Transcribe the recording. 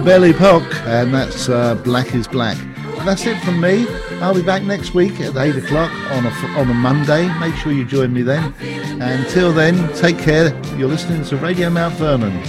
Belly Pock, and that's Black is Black. And that's it from me. I'll be back next week at 8 o'clock on a Monday. Make sure you join me then. Until then, take care. You're listening to Radio Mount Vernon.